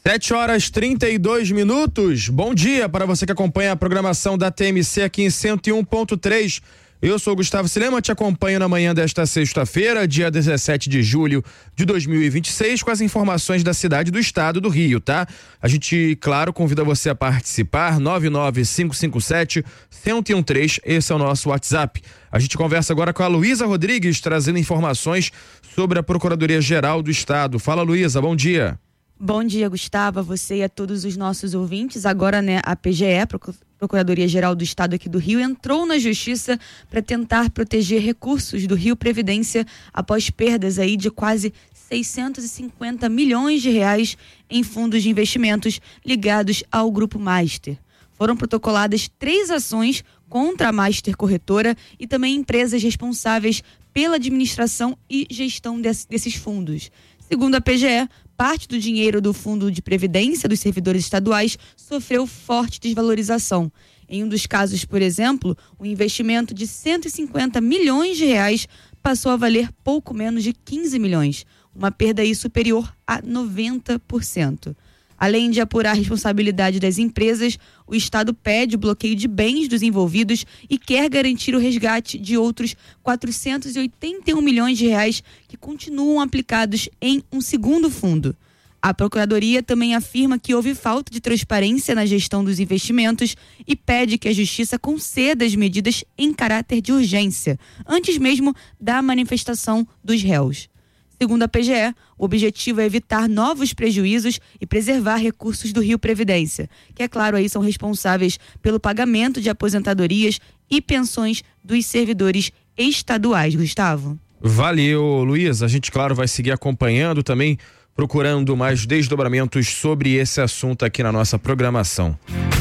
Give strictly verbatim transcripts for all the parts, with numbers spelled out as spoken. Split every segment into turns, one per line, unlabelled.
sete horas e trinta e dois minutos. Bom dia para você que acompanha a programação da T M C aqui em cento e um ponto três. Eu sou o Gustavo Silema, te acompanho na manhã desta sexta-feira, dia dezessete de julho de dois mil e vinte e seis, com as informações da cidade e do estado do Rio, tá? A gente, claro, convida você a participar, nove nove cinco cinco sete, um zero um três, esse é o nosso WhatsApp. A gente conversa agora com a Luísa Rodrigues, trazendo informações sobre a Procuradoria-Geral do Estado. Fala, Luísa, bom dia.
Bom dia, Gustavo, a você e a todos os nossos ouvintes. Agora, né, a P G E, Procuradoria-Geral do Estado aqui do Rio, entrou na Justiça para tentar proteger recursos do Rio Previdência após perdas aí de quase seiscentos e cinquenta milhões de reais em fundos de investimentos ligados ao Grupo Master. Foram protocoladas três ações contra a Master Corretora e também empresas responsáveis pela administração e gestão desse, desses fundos. Segundo a P G E, parte do dinheiro do Fundo de Previdência dos servidores estaduais sofreu forte desvalorização. Em um dos casos, por exemplo, o investimento de cento e cinquenta milhões de reais passou a valer pouco menos de quinze milhões, uma perda aí superior a noventa por cento. Além de apurar a responsabilidade das empresas, o Estado pede o bloqueio de bens dos envolvidos e quer garantir o resgate de outros quatrocentos e oitenta e um milhões de reais que continuam aplicados em um segundo fundo. A Procuradoria também afirma que houve falta de transparência na gestão dos investimentos e pede que a Justiça conceda as medidas em caráter de urgência, antes mesmo da manifestação dos réus. Segundo a P G E, o objetivo é evitar novos prejuízos e preservar recursos do Rio Previdência, que, é claro, aí são responsáveis pelo pagamento de aposentadorias e pensões dos servidores estaduais. Gustavo.
Valeu, Luísa. A gente, claro, vai seguir acompanhando também, procurando mais desdobramentos sobre esse assunto aqui na nossa programação.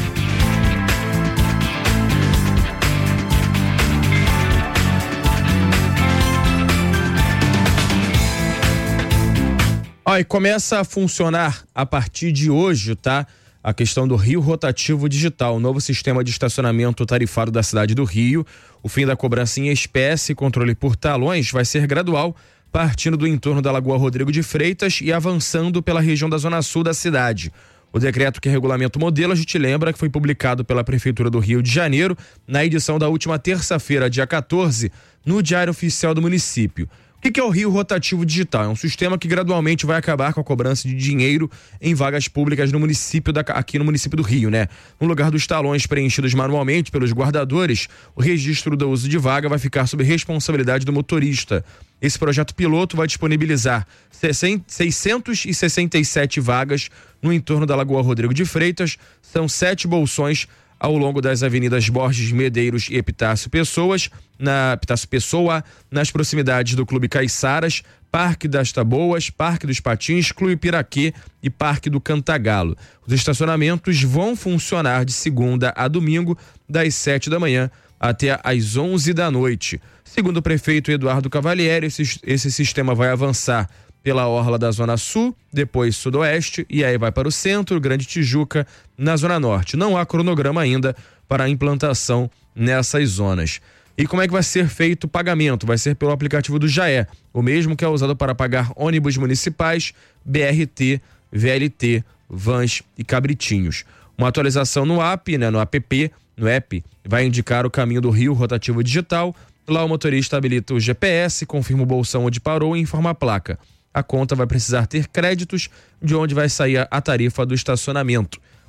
Ó, e começa a funcionar a partir de hoje, tá? A questão do Rio Rotativo Digital, o novo sistema de estacionamento tarifário da cidade do Rio. O fim da cobrança em espécie e controle por talões vai ser gradual, partindo do entorno da Lagoa Rodrigo de Freitas e avançando pela região da zona sul da cidade. O decreto que regulamenta o modelo, a gente lembra que foi publicado pela Prefeitura do Rio de Janeiro na edição da última terça-feira, dia quatorze, no Diário Oficial do município. O que é o Rio Rotativo Digital? É um sistema que gradualmente vai acabar com a cobrança de dinheiro em vagas públicas no município da, aqui no município do Rio, né? No lugar dos talões preenchidos manualmente pelos guardadores, o registro do uso de vaga vai ficar sob responsabilidade do motorista. Esse projeto piloto vai disponibilizar seiscentas e sessenta e sete vagas no entorno da Lagoa Rodrigo de Freitas. São sete bolsões ao longo das avenidas Borges Medeiros e Epitácio Pessoas, na Epitácio Pessoa, nas proximidades do Clube Caiçaras, Parque das Taboas, Parque dos Patins, Clube Piraquê e Parque do Cantagalo. Os estacionamentos vão funcionar de segunda a domingo, das sete da manhã até às onze da noite. Segundo o prefeito Eduardo Cavalieri, esse, esse sistema vai avançar pela orla da Zona Sul, depois Sudoeste e aí vai para o centro, Grande Tijuca, na Zona Norte. Não há cronograma ainda para a implantação nessas zonas. E como é que vai ser feito o pagamento? Vai ser pelo aplicativo do Jaé, o mesmo que é usado para pagar ônibus municipais, B R T, V L T, vans e cabritinhos. Uma atualização no app, né, no app, no app, vai indicar o caminho do Rio Rotativo Digital. Lá o motorista habilita o G P S, confirma o bolsão onde parou e informa a placa. A conta vai precisar ter créditos de onde vai sair a tarifa do estacionamento.